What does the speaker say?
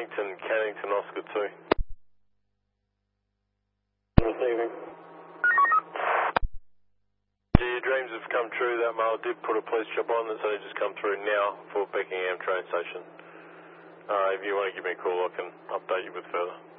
Cannington, Oscar 2. Receiving. Your dreams have come true. That male did put a police job on that's only just come through now for Beckingham train station. If you want to give me a call, I can update you with further.